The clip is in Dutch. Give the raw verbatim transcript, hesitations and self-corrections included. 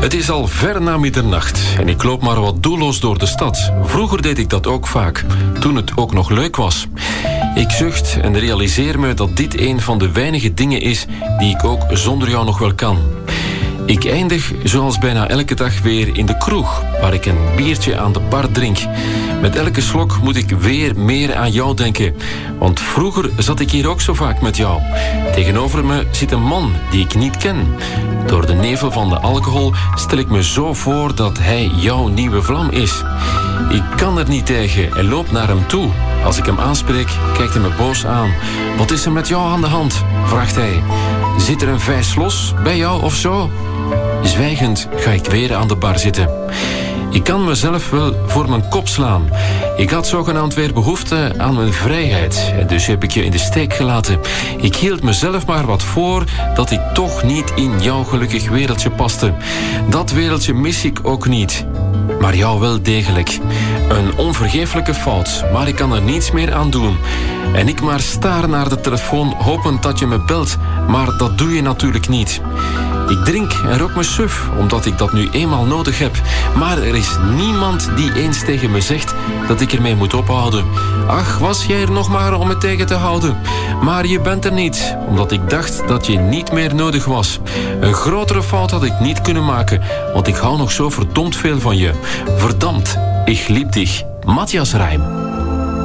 Het is al ver na middernacht en ik loop maar wat doelloos door de stad. Vroeger deed ik dat ook vaak, toen het ook nog leuk was. Ik zucht en realiseer me dat dit een van de weinige dingen is die ik ook zonder jou nog wel kan. Ik eindig zoals bijna elke dag weer in de kroeg, waar ik een biertje aan de bar drink. Met elke slok moet ik weer meer aan jou denken. Want vroeger zat ik hier ook zo vaak met jou. Tegenover me zit een man die ik niet ken. Door de nevel van de alcohol stel ik me zo voor dat hij jouw nieuwe vlam is. Ik kan er niet tegen en loop naar hem toe. Als ik hem aanspreek, kijkt hij me boos aan. Wat is er met jou aan de hand? Vraagt hij. Zit er een vijs los bij jou of zo? Zwijgend ga ik weer aan de bar zitten. Ik kan mezelf wel voor mijn kop slaan. Ik had zogenaamd weer behoefte aan mijn vrijheid. En dus heb ik je in de steek gelaten. Ik hield mezelf maar wat voor dat ik toch niet in jouw gelukkig wereldje paste. Dat wereldje mis ik ook niet. Maar jou wel degelijk. Een onvergeeflijke fout, maar ik kan er niets meer aan doen. En ik maar staar naar de telefoon, hopend dat je me belt. Maar dat doe je natuurlijk niet. Ik drink en rook me suf, omdat ik dat nu eenmaal nodig heb. Maar er is niemand die eens tegen me zegt dat ik ermee moet ophouden. Ach, was jij er nog maar om me tegen te houden. Maar je bent er niet, omdat ik dacht dat je niet meer nodig was. Een grotere fout had ik niet kunnen maken, want ik hou nog zo verdomd veel van je. Verdammt, ik lieb dich. Matthias Reim.